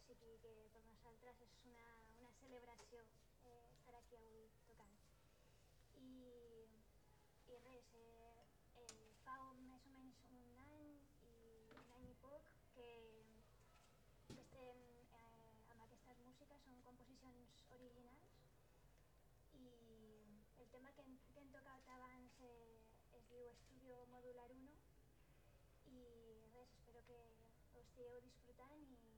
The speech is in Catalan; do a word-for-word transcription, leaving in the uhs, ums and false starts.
sigui que per nosaltres és una, una celebració eh, estar aquí avui tocant. I, i res, eh, eh, fa més o menys un any i un any i poc que estem eh, amb aquestes músiques, són composicions originals, i el tema que hem, que hem tocat abans eh, es diu Estudio Modular uno, i res, espero que ho estigueu disfrutant i